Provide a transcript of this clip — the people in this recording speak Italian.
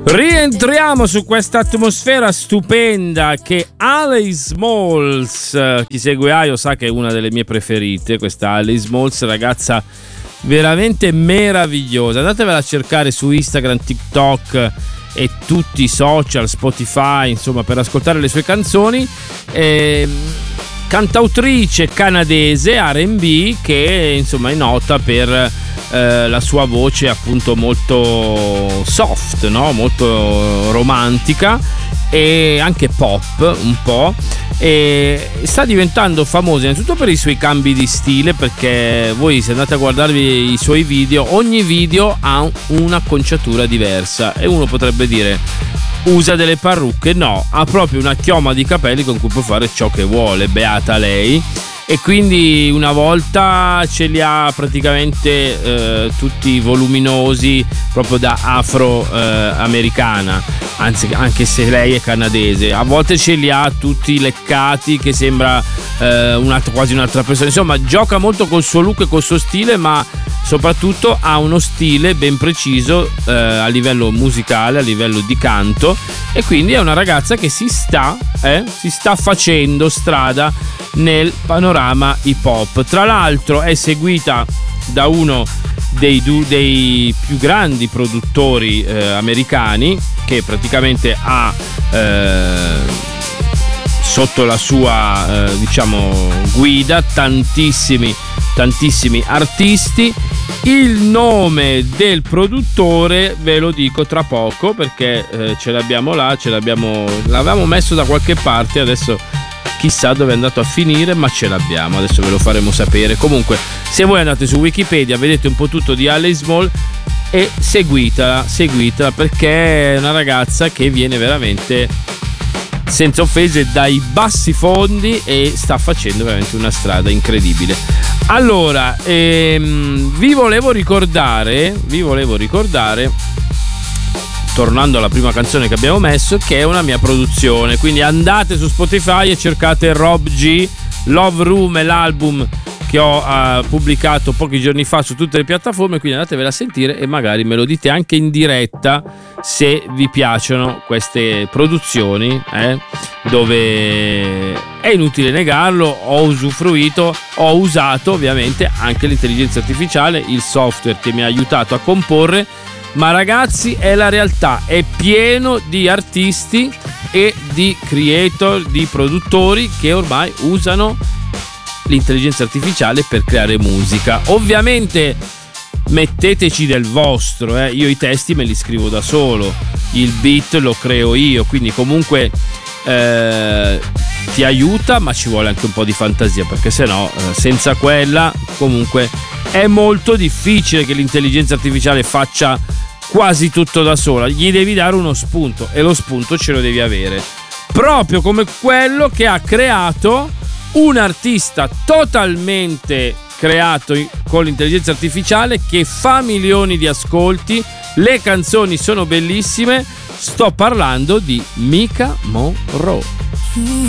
Rientriamo su questa atmosfera stupenda che Alice Smalls, chi segue Aio sa che è una delle mie preferite, questa Alice Smalls, ragazza veramente meravigliosa. Andatevela a cercare su Instagram, TikTok e tutti i social, Spotify, insomma, per ascoltare le sue canzoni. Cantautrice canadese R&B che insomma è nota per la sua voce appunto molto soft, no? Molto romantica e anche pop un po', e sta diventando famosa innanzitutto per i suoi cambi di stile, perché voi se andate a guardarvi i suoi video, ogni video ha un'acconciatura diversa e uno potrebbe dire usa delle parrucche, no, ha proprio una chioma di capelli con cui può fare ciò che vuole, beata lei. E quindi una volta ce li ha praticamente tutti voluminosi, proprio da afro-americana, anzi anche se lei è canadese. A volte ce li ha tutti leccati che sembra quasi un'altra persona. Insomma, gioca molto col suo look e col suo stile, ma soprattutto ha uno stile ben preciso a livello musicale, a livello di canto, e quindi è una ragazza che si sta facendo strada nel panorama hip hop. Tra l'altro è seguita da uno dei più grandi produttori americani, che praticamente ha sotto la sua guida tantissimi artisti. Il nome del produttore ve lo dico tra poco, perché ce l'abbiamo l'avevamo messo da qualche parte, adesso chissà dove è andato a finire, ma ce l'abbiamo, adesso ve lo faremo sapere. Comunque, se voi andate su Wikipedia vedete un po' tutto di Alice Small e seguitela perché è una ragazza che viene veramente, senza offese, dai bassi fondi e sta facendo veramente una strada incredibile. Allora, vi volevo ricordare, tornando alla prima canzone che abbiamo messo, che è una mia produzione, quindi andate su Spotify e cercate Rob G. Love Room, è l'album che ho pubblicato pochi giorni fa su tutte le piattaforme, quindi andatevela a sentire e magari me lo dite anche in diretta se vi piacciono queste produzioni, dove è inutile negarlo, ho usato ovviamente anche l'intelligenza artificiale, il software che mi ha aiutato a comporre. Ma ragazzi, è la realtà, è pieno di artisti e di creator, di produttori che ormai usano l'intelligenza artificiale per creare musica. Ovviamente metteteci del vostro, io i testi me li scrivo da solo, il beat lo creo io, quindi comunque ti aiuta, ma ci vuole anche un po' di fantasia, perché sennò senza quella comunque è molto difficile che l'intelligenza artificiale faccia quasi tutto da sola. Gli devi dare uno spunto e lo spunto ce lo devi avere, proprio come quello che ha creato un artista totalmente creato con l'intelligenza artificiale, che fa milioni di ascolti, le canzoni sono bellissime. Sto parlando di Mika Monroe.